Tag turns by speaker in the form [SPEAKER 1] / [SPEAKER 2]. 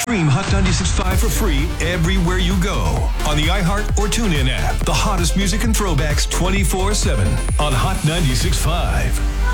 [SPEAKER 1] Stream Hot 96.5 for free everywhere you go. On the iHeart or TuneIn app. The hottest music and throwbacks 24/7 on Hot 96.5.